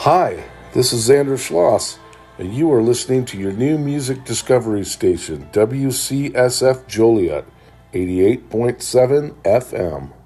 Hi, this is Xander Schloss, and you are listening to your new music discovery station, WCSF Joliet, 88.7 FM.